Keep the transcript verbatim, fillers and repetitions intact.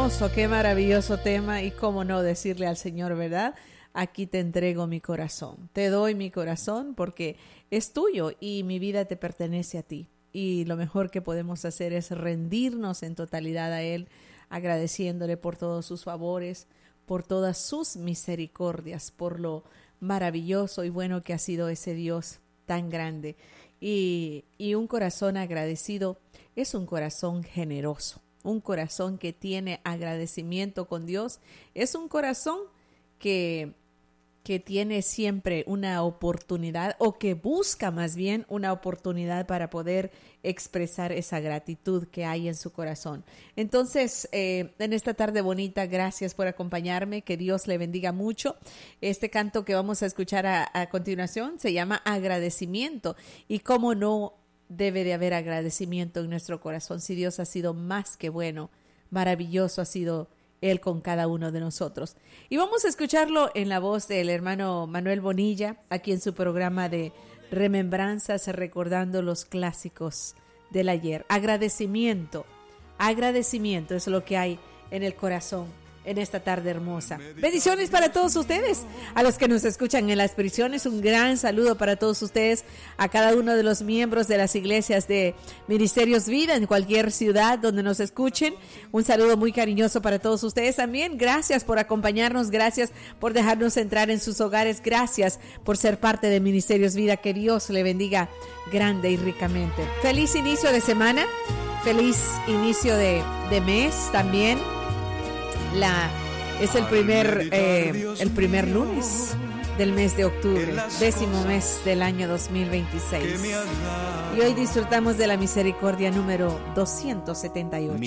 hermoso, qué maravilloso tema, y cómo no decirle al Señor, ¿verdad? Aquí te entrego mi corazón, te doy mi corazón porque es tuyo y mi vida te pertenece a ti. Y lo mejor que podemos hacer es rendirnos en totalidad a Él, agradeciéndole por todos sus favores, por todas sus misericordias, por lo maravilloso y bueno que ha sido ese Dios tan grande. Y, y un corazón agradecido es un corazón generoso, un corazón que tiene agradecimiento con Dios, es un corazón que, que tiene siempre una oportunidad, o que busca más bien una oportunidad para poder expresar esa gratitud que hay en su corazón. Entonces, eh, en esta tarde bonita, gracias por acompañarme, que Dios le bendiga mucho. Este canto que vamos a escuchar a, a continuación se llama Agradecimiento, y cómo no debe de haber agradecimiento en nuestro corazón si Dios ha sido más que bueno, maravilloso ha sido Él con cada uno de nosotros. Y vamos a escucharlo en la voz del hermano Manuel Bonilla, aquí en su programa de Remembranzas, recordando los clásicos del ayer. Agradecimiento, agradecimiento es lo que hay en el corazón en esta tarde hermosa. Bendiciones para todos ustedes, a los que nos escuchan en las prisiones, un gran saludo para todos ustedes, a cada uno de los miembros de las iglesias de Ministerios Vida en cualquier ciudad donde nos escuchen, un saludo muy cariñoso para todos ustedes también. Gracias por acompañarnos, gracias por dejarnos entrar en sus hogares, gracias por ser parte de Ministerios Vida, que Dios le bendiga grande y ricamente. Feliz inicio de semana, feliz inicio de, de mes también. La, es el primer, eh, el primer lunes del mes de octubre, décimo mes del año dos mil veintiséis. Y hoy disfrutamos de la misericordia número doscientos setenta y ocho.